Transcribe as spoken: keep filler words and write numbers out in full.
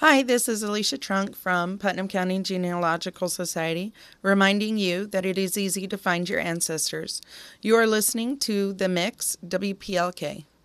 Hi, this is Alicia Trunk from Putnam County Genealogical Society, reminding you that it is easy to find your ancestors. You are listening to The Mix, W P L K.